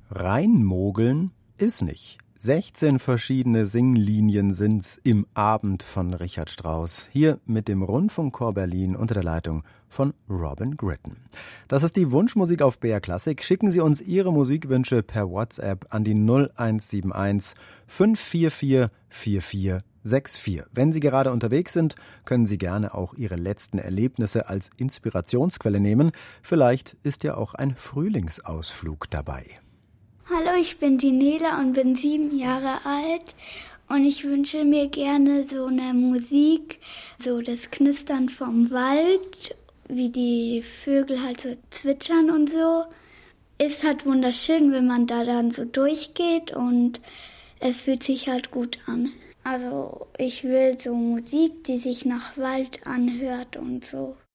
Reinmogeln ist nicht. 16 verschiedene Singlinien sind's im Abend von Richard Strauss. Hier mit dem Rundfunkchor Berlin unter der Leitung von Robin Gritton. Das ist die Wunschmusik auf BR Classic. Schicken Sie uns Ihre Musikwünsche per WhatsApp an die 0171 544 4464. Wenn Sie gerade unterwegs sind, können Sie gerne auch Ihre letzten Erlebnisse als Inspirationsquelle nehmen. Vielleicht ist ja auch ein Frühlingsausflug dabei. Hallo, ich bin die Nela und bin 7 Jahre alt und ich wünsche mir gerne so eine Musik, so das Knistern vom Wald, wie die Vögel halt so zwitschern und so. Ist halt wunderschön, wenn man da dann so durchgeht und es fühlt sich halt gut an. Also ich will so Musik, die sich nach Wald anhört und so.